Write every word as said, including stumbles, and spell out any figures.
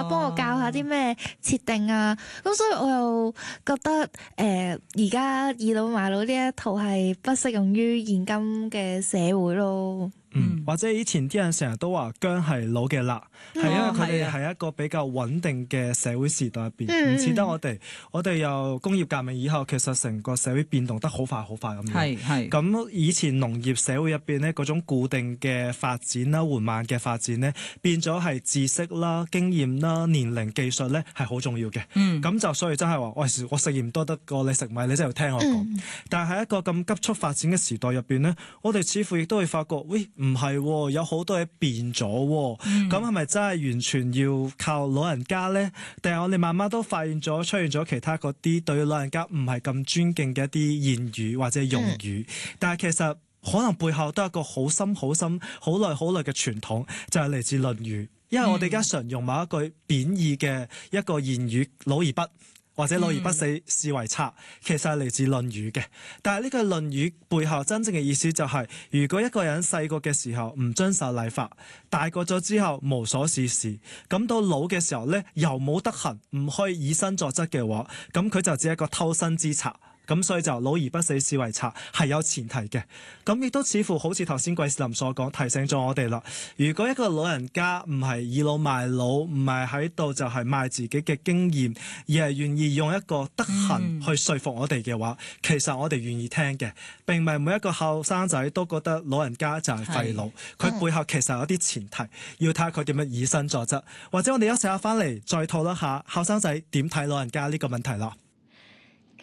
幫我教下啲咩設定啊。咁所以我又覺得誒而家倚老賣老呢一套係不適用於現今嘅社會咯。 嗯，或者以前啲人成日都話姜係老嘅辣，係、嗯、因為佢哋係一個比較穩定嘅社會時代入邊，唔似、嗯、得我哋。我哋由工業革命以後，其實成個社會變動得好快好快咁樣。係係。咁以前農業社會入邊呢，嗰種固定嘅發展啦、緩慢嘅發展呢，變咗係知識啦、經驗啦、年齡、技術咧係好重要嘅。嗯。咁就所以真係話，喂，我食鹽多得過你食米，你真係要聽我講。嗯、但係喺一個咁急速發展嘅時代入邊呢，我哋似乎亦都會發覺，喂。唔係、哦，有好多嘢變咗、哦，咁係咪真係完全要靠老人家呢？定係我哋慢慢都發現咗出現咗其他嗰啲對老人家唔係咁尊敬嘅一啲言語或者用語，嗯、但係其實可能背後都有一個好深好深好耐好耐嘅傳統，就係、是、嚟自《論語》，因為我哋而家常用某一句貶義嘅一個言語，老而不或者老而不死是為賊，其實係嚟自《論語》嘅。但係呢個《論語》背後真正嘅意思就係、是，如果一個人細個嘅時候唔遵守禮法，大個咗之後無所事事，咁到老嘅時候呢，又冇德行，唔可以以身作則嘅話，咁佢就只係一個偷生之賊。咁所以就老而不死是為賊，係有前提嘅。咁亦都似乎好似頭先桂士林所講，提醒咗我哋啦。如果一個老人家唔係倚老賣老，唔係喺度就係賣自己嘅經驗，而係願意用一個德行去說服我哋嘅話，嗯、其實我哋願意聽嘅。並唔係每一個後生仔都覺得老人家就係廢老，佢是背後其實有啲前提，要睇下佢點樣以身作則。或者我哋一齊下翻嚟再討論下後生仔點睇老人家呢個問題啦。